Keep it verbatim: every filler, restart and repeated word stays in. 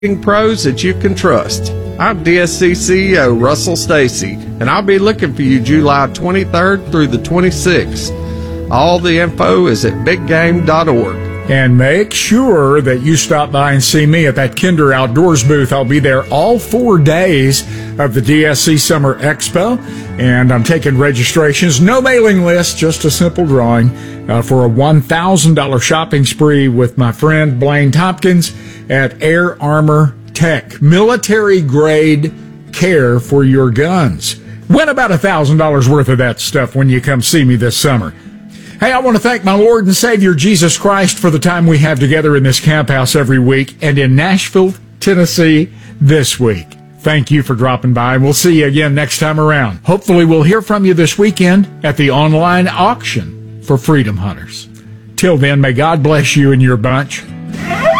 pros that you can trust. I'm D S C C E O Russell Stacy, and I'll be looking for you July twenty-third through the twenty-sixth. All the info is at big game dot org. And make sure that you stop by and see me at that Kinder Outdoors booth. I'll be there all four days of the D S C Summer Expo, and I'm taking registrations. No mailing list, just a simple drawing uh, for a one thousand dollars shopping spree with my friend Blaine Tompkins at Air Armor Tech. Military-grade care for your guns. Win about one thousand dollars worth of that stuff when you come see me this summer. Hey, I want to thank my Lord and Savior Jesus Christ for the time we have together in this camp house every week and in Nashville, Tennessee this week. Thank you for dropping by, and we'll see you again next time around. Hopefully we'll hear from you this weekend at the online auction for Freedom Hunters. Till then, may God bless you and your bunch.